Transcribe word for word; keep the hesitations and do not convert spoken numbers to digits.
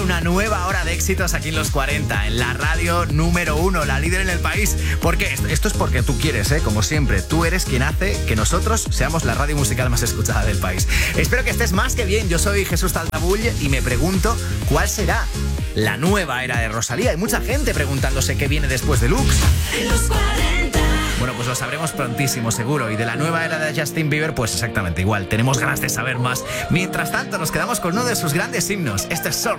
una nueva hora de éxitos aquí en Los cuarenta, en la radio número uno, la líder en el país. ¿Por qué? Esto, esto es porque tú quieres, ¿eh? Como siempre, tú eres quien hace que nosotros seamos la radio musical más escuchada del país. Espero que estés más que bien. Yo soy Jesús Taldabull y me pregunto cuál será la nueva era de Rosalía. Hay mucha gente preguntándose qué viene después de Lux. Los cuarenta. Bueno, pues lo sabremos prontísimo, seguro. Y de la nueva era de Justin Bieber, pues exactamente igual. Tenemos ganas de saber más. Mientras tanto, nos quedamos con uno de sus grandes himnos. Este es Sorry.